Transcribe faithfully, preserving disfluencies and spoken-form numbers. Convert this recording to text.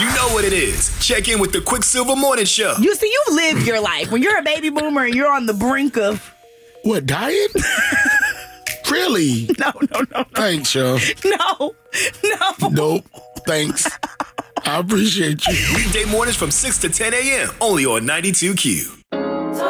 You know what it is. Check in with the Quicksilver Morning Show. You see, you live your life. When you're a baby boomer and you're on the brink of... What, dying? Really? No, no, no, no. Thanks, yo. No, no. Nope. Thanks. I appreciate you. Weekday mornings from six to ten a.m. only on ninety-two Q.